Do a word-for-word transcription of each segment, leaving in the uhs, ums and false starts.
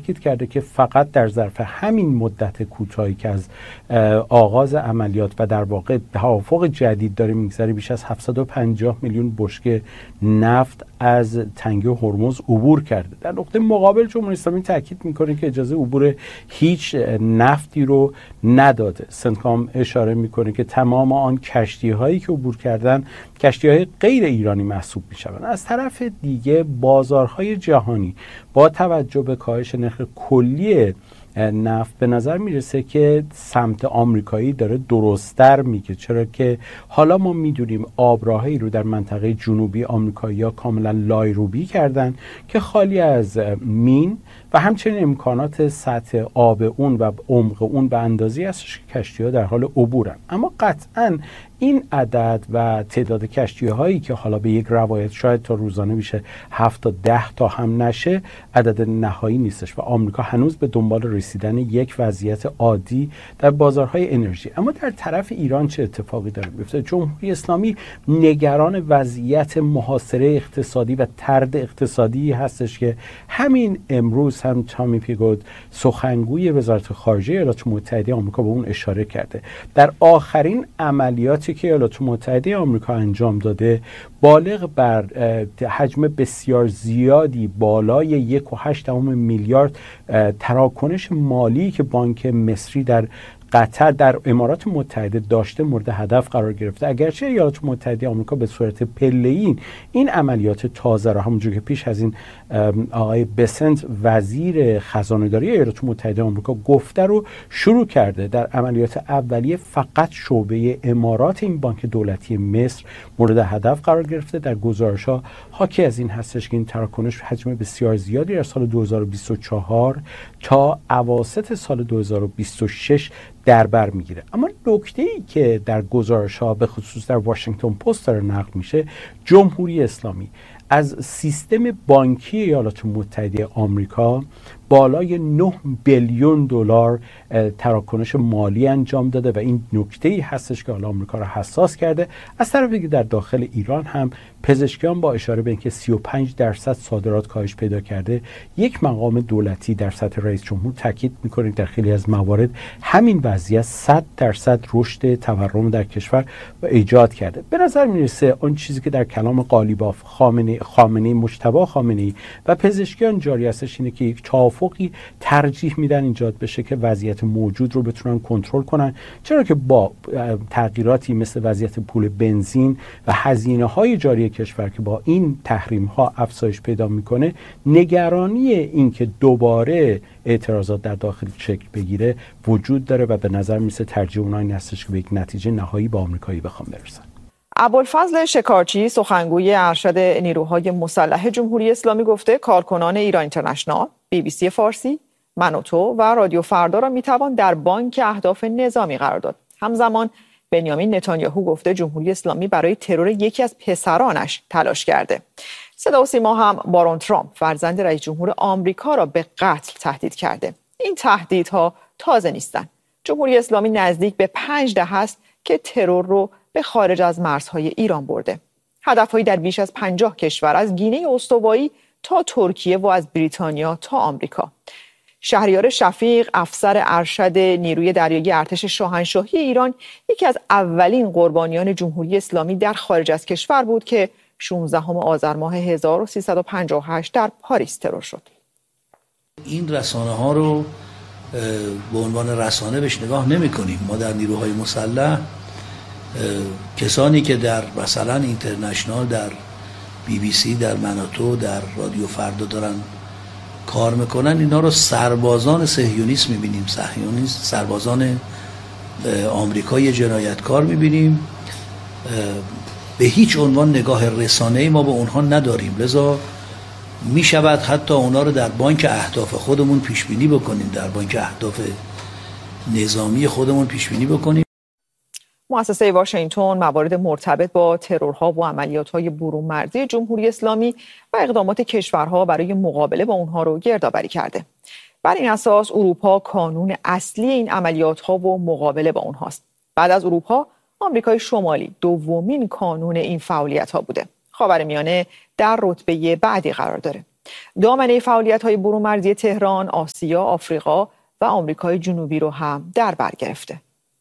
تاکید کرده که فقط در ظرف همین مدت کوتاهی که از آغاز عملیات و در واقع توافق جدید داره میگذره بیش از هفتصد و پنجاه میلیون بشکه نفت از تنگه هرمز عبور کرده. در نقطه مقابل جمهوری اسلامی تاکید میکنه که اجازه عبور هیچ نفتی رو نداده. سنتکام اشاره میکنه که تمام آن کشتی هایی که عبور کردن کشتی های غیر ایرانی محسوب میشوند. از طرف دیگه بازارهای جهانی با توجه به کاهش نرخ کلی نفت به نظر میرسه که سمت آمریکایی داره درست‌تر میگه، چرا که حالا ما میدونیم آبراهایی رو در منطقه جنوبی آمریکایی‌ها کاملا لایروبی کردن که خالی از مین و همچنین امکانات سطح آب اون و عمق اون به اندازه‌ای هستش که کشتی‌ها در حال عبورن. اما قطعاً این عدد و تعداد کشتی‌هایی که حالا به یک روایت شاید تا روزانه میشه هفت تا ده تا هم نشه عدد نهایی نیستش و آمریکا هنوز به دنبال رسیدن یک وضعیت عادی در بازارهای انرژی. اما در طرف ایران چه اتفاقی داره میفته؟ جمهوری اسلامی نگران وضعیت محاصره اقتصادی و طرد اقتصادی هستش که همین امروز هم تامی پیگود سخنگوی وزارت خارجه ایالات متحده آمریکا به اون اشاره کرده. در آخرین عملیاتی که ایالات متحده آمریکا انجام داده بالغ بر حجم بسیار زیادی بالای یک و هشت دهم میلیارد تراکنش مالی که بانک مصری در قطر در امارات متحده داشته مورد هدف قرار گرفته. اگرچه ایالات متحده آمریکا به صورت پله‌ای این عملیات تازه را همونجور که پیش از این آقای بسنت وزیر خزانه‌داری ایالات متحده آمریکا گفته رو شروع کرده، در عملیات اولیه فقط شعبه امارات این بانک دولتی مصر مورد هدف قرار گرفته. در گزارش‌ها حاکی از این هستش که این تراکنش حجم بسیار زیادی در سال دو هزار و بیست و چهار تا اواسط سال دو هزار و بیست و شش در بر میگیره. اما نکته‌ای که در گزارش‌ها به خصوص در واشنگتن پست داره نقل میشه، جمهوری اسلامی از سیستم بانکی ایالات متحده آمریکا بالای نه بیلیون دلار تراکنش مالی انجام داده و این نکته‌ای هستش که حالا آمریکا را حساس کرده. از طرف دیگه در داخل ایران هم پزشکیان با اشاره به اینکه سی و پنج درصد صادرات کاهش پیدا کرده، یک مقام دولتی در سطح رئیس جمهور تاکید می‌کنه در خیلی از موارد همین وضعیت صد درصد رشد تورم در کشور و ایجاد کرده. به نظر میرسه اون چیزی که در کلام قالیباف خامنه‌ای خامنه‌ای مجتبی خامنه‌ای و پزشکیان جاری هستش اینه که یک توافقی ترجیح میدن ایجاد بشه که وضعیت موجود رو بتونن کنترل کنن، چرا که با تغییراتی مثل وضعیت پول بنزین و هزینه‌های جاری کشور که با این تحریم‌ها افزایش پیدا میکنه، نگرانی این که دوباره اعتراضات در داخل شکل بگیره وجود داره و به نظر میسه ترجیح اونها این هستش که به یک نتیجه نهایی با آمریکایی بخوام برسن. ابوالفضل شکارچی سخنگوی ارشد نیروهای مسلح جمهوری اسلامی گفته کارکنان ایران اینترنشنال، بی بی سی فارسی، من و تو و رادیو فردا را میتوان در بانک اهداف نظامی قرار داد. همزمان بنیامین نتانیاهو گفته جمهوری اسلامی برای ترور یکی از پسرانش تلاش کرده. صدا و سیما هم بارون ترامپ فرزند رئیس جمهور آمریکا را به قتل تهدید کرده. این تهدیدها تازه نیستند. جمهوری اسلامی نزدیک به پنج دهه است که ترور رو به خارج از مرزهای ایران برده. هدفهایی در بیش از پنجاه کشور از گینه استوایی تا ترکیه و از بریتانیا تا آمریکا. شهریار شفیق، افسر ارشد نیروی دریایی ارتش شاهنشاهی ایران، یکی از اولین قربانیان جمهوری اسلامی در خارج از کشور بود که شانزدهم آذر ماه هزار و سیصد و پنجاه و هشت در پاریس ترور شد. این رسانه ها رو به عنوان رسانه بهش نگاه نمی کنیم. ما در نیروهای مسلح کسانی که در مثلا اینترنشنال، در بی بی سی، در مناتو، در رادیو فردا دارن کار میکنن، اینا رو سربازان صهیونیست میبینیم، صهیونیست، سربازان آمریکایی جنایتکار میبینیم. به هیچ عنوان نگاه رسانه‌ای ما به اونها نداریم، لذا میشود حتی اونا رو در بانک اهداف خودمون پیش بینی بکنیم، در بانک اهداف نظامی خودمون پیش بینی بکنیم. مؤسسه واشنگتن موارد مرتبط با ترورها و عملیات‌های برون مرزی جمهوری اسلامی و اقدامات کشورها برای مقابله با اونها رو گردآوری کرده. بر این اساس اروپا کانون اصلی این عملیات‌ها و مقابله با اونهاست. بعد از اروپا، آمریکای شمالی دومین کانون این فعالیت‌ها بوده. خاورمیانه در رتبه بعدی قرار داره. دامنه فعالیت‌های برون‌مرزی تهران، آسیا، آفریقا و آمریکای جنوبی رو هم در بر گرفته.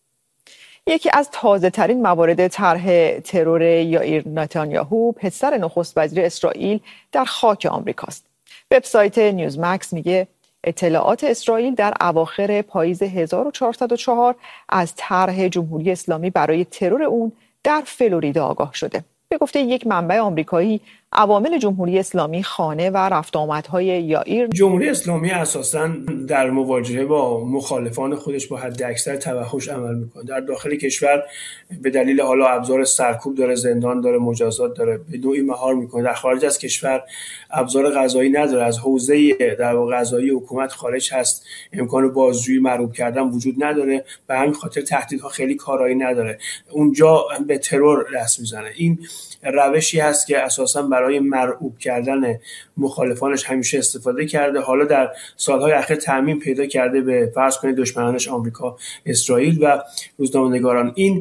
یکی از تازه‌ترین موارد طرح ترور یائیر نتانیاهو، پسر نخست وزیر اسرائیل، در خاک آمریکاست. وبسایت نیوزمکس میگه اطلاعات اسرائیل در اواخر پاییز هزار و چهارصد و چهار از طرح جمهوری اسلامی برای ترور اون در فلوریدا آگاه شده. به گفته یک منبع آمریکایی، عوامل جمهوری اسلامی خانه و رفت آمدهای یائیر جمهوری اسلامی اساساً در مواجهه با مخالفان خودش با حد اکثر توحش عمل میکنه. در داخل کشور به دلیل حالا ابزار سرکوب داره، زندان داره، مجازات داره، به نوعی مهار میکنه. در خارج از کشور ابزار قضایی نداره، از حوزه در واقع قضایی حکومت خارج هست، امکان بازجویی مرعوب کردن وجود نداره، به همین خاطر تهدیدها خیلی کارایی نداره. اونجا به ترور دست میزنه. این روشی هست که اساساً برای مرعوب کردن مخالفانش همیشه استفاده کرده. حالا در سالهای اخیر تعمیم پیدا کرده به فرض کنید دشمنانش آمریکا، اسرائیل و روزنامه‌نگاران. این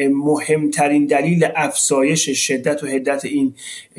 مهمترین دلیل افزایش شدت و حدت این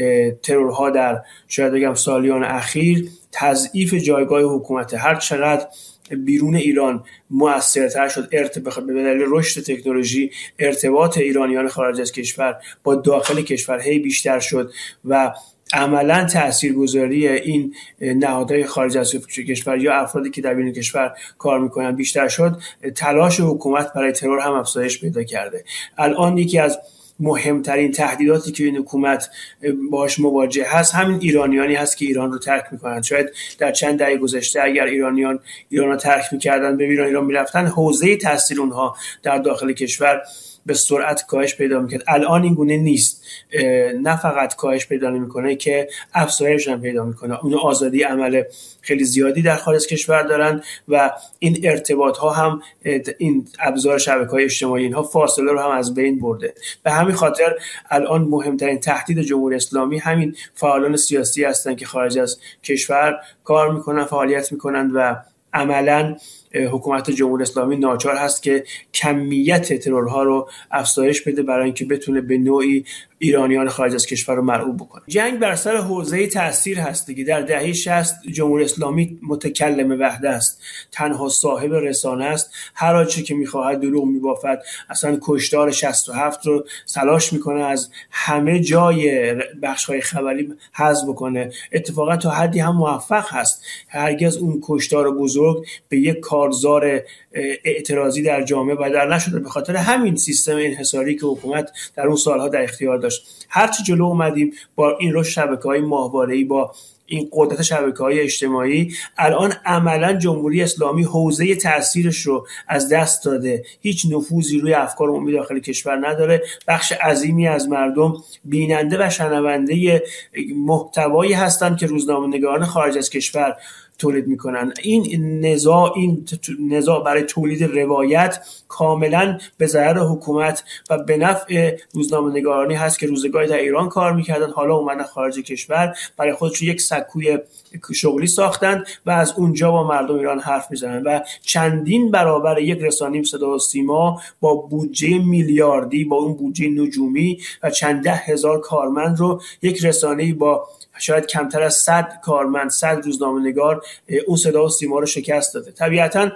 ترورها در شاید بگم سالیان اخیر تضعیف جایگاه حکومت. هر چقدر بیرون ایران مؤثرتر شد ارتباط به دلیل رشد تکنولوژی، ارتباط ایرانیان خارج از کشور با داخل کشور هی بیشتر شد و عملاً تاثیرگذاری این نهادهای خارج از کشور یا افرادی که در بیرون کشور کار میکنن بیشتر شد، تلاش حکومت برای ترور هم افزایش پیدا کرده. الان یکی از مهمترین تهدیداتی که این حکومت باهاش مواجه هست همین ایرانیانی هست که ایران رو ترک میکنن. شاید در چند دهه گذشته اگر ایرانیان ایران رو ترک میکردن، به بیرون ایران میرفتن، حوزه تاثیر اونها در داخل کشور به سرعت کاهش پیدا میکنه. الان این گونه نیست. نه فقط کاهش پیدا نمیکنه که افزایش هم پیدا میکنه. اون آزادی عمل خیلی زیادی در خارج کشور دارن و این ارتباط ها هم، این ابزار شبکه‌های اجتماعی اینها فاصله رو هم از بین برده. به همین خاطر الان مهمترین تهدید جمهوری اسلامی همین فعالان سیاسی هستن که خارج از کشور کار میکنن، فعالیت میکنن و عملاً حکومت جمهوری اسلامی ناچار هست که کمیت ترورها رو افزایش بده برای اینکه بتونه به نوعی ایرانیان خارج از کشور رو مرعوب بکنه. جنگ بر سر حوزه تاثیر هست دیگه. در دهه شصت جمهوری اسلامی متکلم وحده است، تنها صاحب رسانه است، هر آنچه که میخواهد دروغ میبافد. اصلا کشتار شصت و هفت رو تلاش میکنه از همه جای بخش‌های خبری حذف بکنه. اتفاقا تا حدی هم موفق هست. هرگز اون کشتار بزرگ به یک کارزار اعتراضی در جامعه بدل نشده، به خاطر همین سیستم انحصاری که حکومت در اون سالها در اختیار داشت. هرچی جلو اومدیم با این رشد شبکه‌های ماهواره‌ای، با این قدرت شبکه‌های اجتماعی، الان عملاً جمهوری اسلامی حوزه تأثیرش رو از دست داده. هیچ نفوذی روی افکار عمومی داخل کشور نداره. بخش عظیمی از مردم بیننده و شنونده محتوایی هستند که روزنامه‌نگاران خارج از کشور تولید میکنن. این نزاع این نزاع برای تولید روایت کاملا به ضرر حکومت و به نفع روزنامه‌نگارانی هست که روزگاری در ایران کار میکردن، حالا اومدن خارج کشور، برای خودشون یک سکوی شغلی ساختن و از اونجا با مردم ایران حرف میزنن و چندین برابر یک رسانه صدا و سیما با بودجه میلیاردی، با اون بودجه نجومی و چند ده هزار کارمند رو یک رسانه‌ای با شاید کمتر از صد کارمند، صد روزنامه‌نگار اون صدا و سیما رو شکست داده. طبیعتاً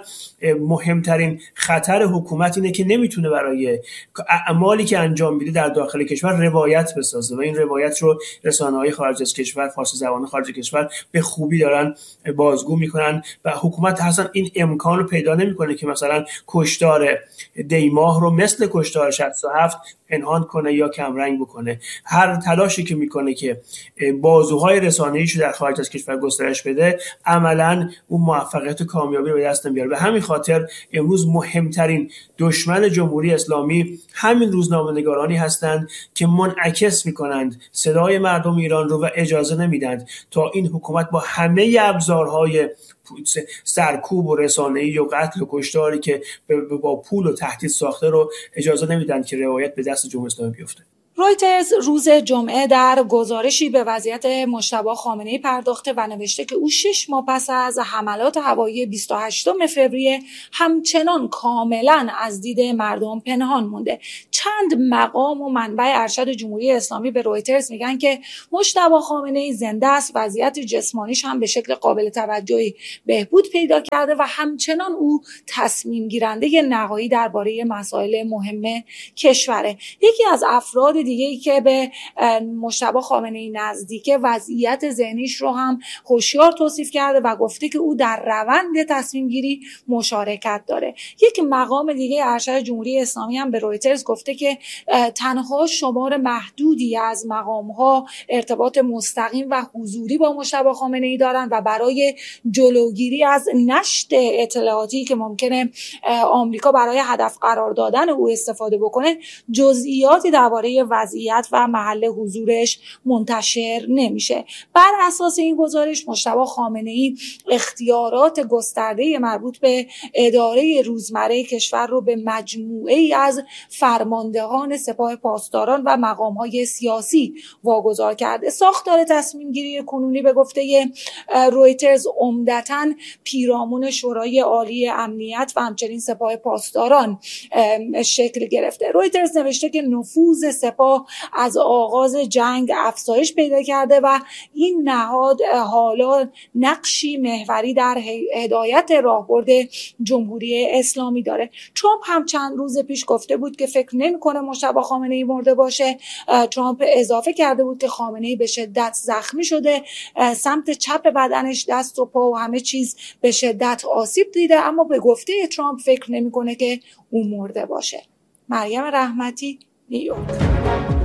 مهمترین خطر حکومت اینه که نمیتونه برای اعمالی که انجام میده در داخل کشور روایت بسازه و این روایت رو رسانه‌های خارج از کشور، فارسی زبان خارج از کشور به خوبی دارن بازگو میکنن و حکومت اصلا این امکان رو پیدا نمیکنه که مثلا کشتار دیماه رو مثل کشتار شصت و هفت پنهان کنه یا کمرنگ بکنه. هر تلاشی که میکنه که بازوهای رسانه‌ایشو در خارج از کشور گسترش بده، عملاً اون موفقیت و کامیابی رو به دست نمیاره. به همین خاطر امروز مهمترین دشمن جمهوری اسلامی همین روزنامه‌نگارانی هستند که منعکس میکنند صدای مردم ایران رو و اجازه نمیدند تا این حکومت با همه ابزارهای سرکوب و رسانه‌ای و قتل و کشتاری که با پول و تهدید ساخته رو اجازه نمیدن که روایت به دست جمهوری اسلامی بیفته. رویترز روز جمعه در گزارشی به وضعیت مجتبی خامنه‌ای پرداخته و نوشته که او شش ماه پس از حملات هوایی بیست و هشتم فوریه همچنان کاملا از دید مردم پنهان مونده. چند مقام و منبع ارشد جمهوری اسلامی به رویترز میگن که مجتبی خامنه‌ای زنده است، وضعیت جسمانیش هم به شکل قابل توجهی بهبود پیدا کرده و همچنان او تصمیم گیرنده نهایی درباره مسائل مهم کشوره. یکی از افراد دیگه‌ای که به مجتبی خامنه‌ای نزدیکه وضعیت ذهنیش رو هم هوشیار توصیف کرده و گفته که او در روند تصمیم گیری مشارکت داره. یک مقام دیگه ارشد جمهوری اسلامی هم به رویترز گفته که تنها شمار محدودی از مقام‌ها ارتباط مستقیم و حضوری با مجتبی خامنه‌ای دارن و برای جلوگیری از نشر اطلاعاتی که ممکنه آمریکا برای هدف قرار دادن او استفاده بکنه جزئیاتی درباره وضعیت و محل حضورش منتشر نمیشه. بر اساس این گزارش مجتبی خامنه‌ای اختیارات گسترده مربوط به اداره روزمره کشور رو به مجموعه‌ای از فرماندهان سپاه پاسداران و مقام‌های سیاسی واگذار کرده. ساختار تصمیم گیری کنونی به گفته رویترز عمدتاً پیرامون شورای عالی امنیت و همچنین سپاه پاسداران شکل گرفته. رویترز نوشته که نفوذ سپاه از آغاز جنگ افزایش پیدا کرده و این نهاد حالا نقشی محوری در هدایت راهبرد جمهوری اسلامی داره. ترامپ هم چند روز پیش گفته بود که فکر نمی‌کنه مجتبی خامنه‌ای مرده باشه. ترامپ اضافه کرده بود که خامنه‌ای به شدت زخمی شده، سمت چپ بدنش، دست و پا و همه چیز به شدت آسیب دیده، اما به گفته ترامپ فکر نمی‌کنه که او مرده باشه. مریم رحمتی، نیویورک.